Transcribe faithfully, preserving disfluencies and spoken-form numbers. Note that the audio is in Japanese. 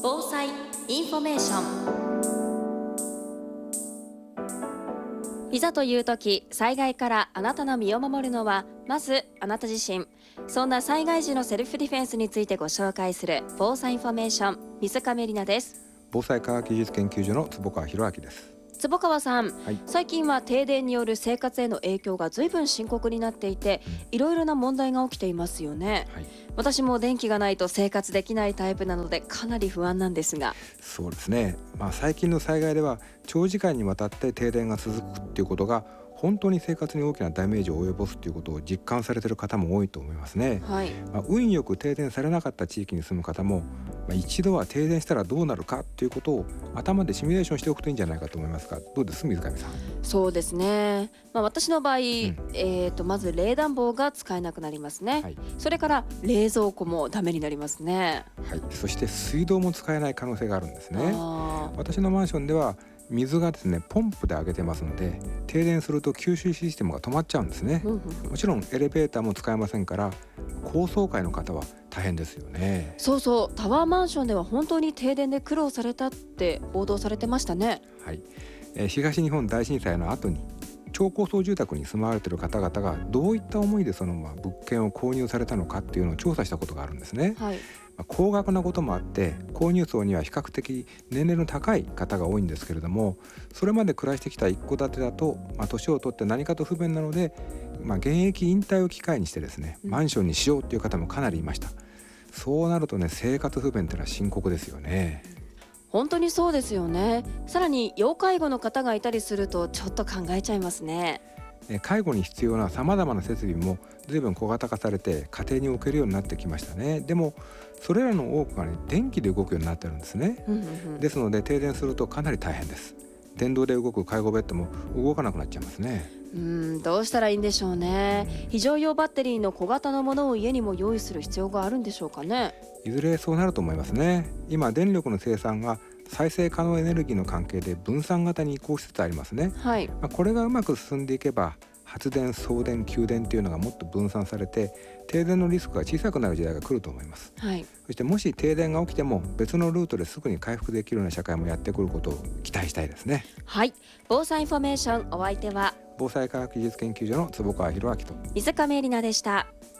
防災インフォメーション。いざという時、災害からあなたの身を守るのはまずあなた自身。そんな災害時のセルフディフェンスについてご紹介する防災インフォメーション、水上里奈です。 防災科学技術研究所の坪川博明です。 坪川さん、 はい、 最近は停電による生活への影響が随分深刻になっていて、うん、いろいろな問題が起きていますよね。はい、私も電気がないと生活できないタイプなのでかなり不安なんですが。 そうですね、まあ、最近の災害では長時間にわたって停電が続くっていうことが本当に生活に大きなダメージを及ぼすということを実感されている方も多いと思いますね。はい、まあ、運よく停電されなかった地域に住む方も、まあ、一度は停電したらどうなるかということを頭でシミュレーションしておくといいんじゃないかと思いますが、どうです水上さん。 そうですね、まあ、私の場合、うん、えー、とまず冷暖房が使えなくなりますね。はい、それから冷蔵庫もダメになりますね。 はい、そして水道も使えない可能性があるんですね。私のマンションでは水がですねポンプで上げてますので、停電すると吸収システムが止まっちゃうんですね。うんうんうん、もちろんエレベーターも使えませんから、高層階の方は大変ですよね。 そうそう、タワーマンションでは本当に停電で苦労されたって報道されてましたね。 はい、えー、東日本大震災の後に超高層住宅に住まわれている方々がどういった思いでそのまあ物件を購入されたのかっていうのを調査したことがあるんですね。はい、まあ、高額なこともあって購入層には比較的年齢の高い方が多いんですけれども、それまで暮らしてきた一戸建てだと、まあ、年を取って何かと不便なので、まあ、現役引退を機会にしてですねマンションにしようっていう方もかなりいました。そうなるとね、生活不便ってのは深刻ですよね。 本当にそうですよね。さらに要介護の方がいたりするとちょっと考えちゃいますね。 介護に必要なさまざまな設備も随分小型化されて家庭に置けるようになってきましたね。でもそれらの多くが、ね、電気で動くようになってるんですね。うんうんうん、ですので停電するとかなり大変です。電動で動く介護ベッドも動かなくなっちゃいますね。 うーんどうしたらいいんでしょうね。うん、非常用バッテリーの小型のものを家にも用意する必要があるんでしょうかね。 いずれそうなると思いますね。今電力の生産が再生可能エネルギーの関係で分散型に移行しつつありますね。はい、まあ、これがうまく進んでいけば発電、送電、給電というのがもっと分散されて停電のリスクが小さくなる時代が来ると思います。はい、そしてもし停電が起きても別のルートですぐに回復できるような社会もやってくることを期待したいですね。 はい、防災インフォメーション、お相手は防災科学技術研究所の坪川博明と水上里奈でした。